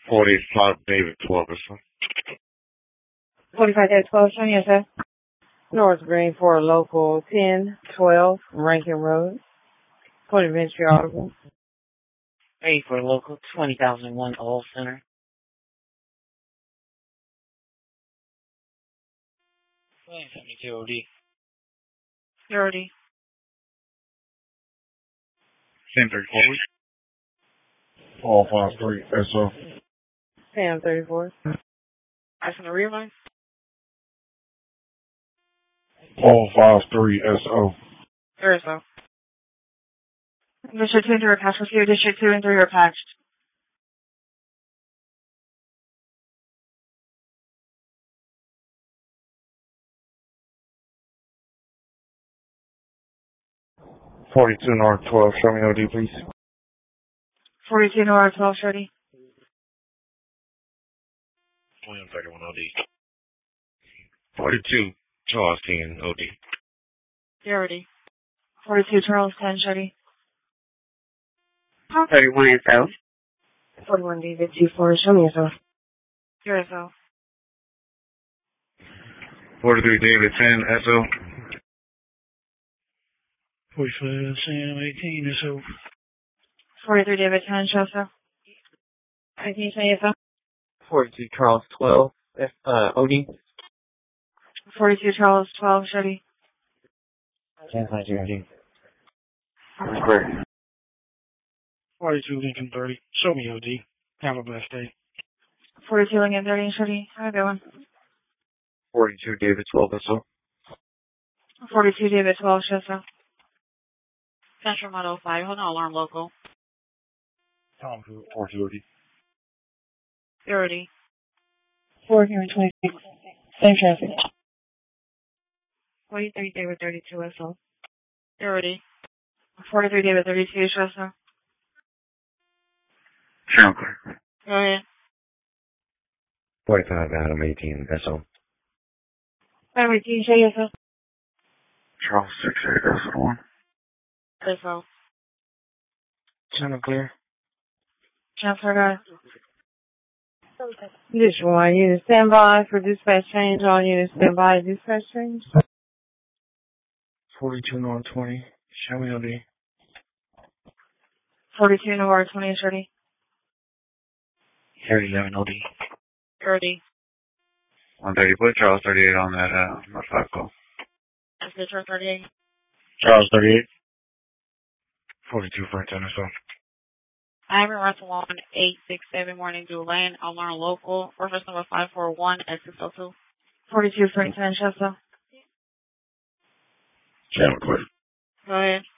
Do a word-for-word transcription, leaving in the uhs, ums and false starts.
forty-five David twelve or so. forty-five David twelve, showing yes, sir. North Green for local ten twelve Rankin Road. Point of entry audible. Ready for local twenty thousand one All Center. seventy-two O D. thirty. Sam thirty-four. All five three S O. Sam thirty-four. That's in the rear line? All five three S O. There is though. District two and three are patched. Let's do District two and three are patched. forty-two North twelve, show me O D, please. forty-two North twelve, Shorty. William thirty-one O D. forty-two Charles ten O D. thirty. forty-two Charles ten, Shorty. thirty-one S O. forty-one David two four, show me yourself. Yourself. forty-three David ten S O. forty-five Sam eighteen S O. forty-three David ten, show yourself. Can you say yourself? forty-two Charles twelve F, uh, O D. forty-two Charles twelve, Shorty. ten O D. That's great. forty-two Lincoln thirty. Show me O D. Have a blessed day. forty-two Lincoln thirty, Shorty. Have a good one. forty-two David twelve S O. forty-two David twelve, show yourself. Central one oh five. Hold on, alarm local. Tom forty-two O D. thirty. forty and twenty-six. Same traffic. forty-three David thirty-two S O. thirty. forty-three David thirty-two, show yourself. Sound clear. Go ahead. forty-five Adam eighteen S O. eighteen, show yourself. Charles six eight S O one. S O. Channel clear. Transfer guys. District one, unit standby for dispatch change. All units standby, dispatch change. forty-two North twenty. Show me O D. forty-two North twenty, Shorty. thirty-eleven O D. thirty. one thirty, put Charles thirty-eight on that, uh, my five call. That's good, Charles thirty-eight. Charles thirty-eight. forty-two Frank ten S O. Ivan Russell on eight six seven Morning Dew Lane. I'll learn local. Reference number five four one at six oh two. forty-two Frank ten, Chester. Channel clear. Go ahead.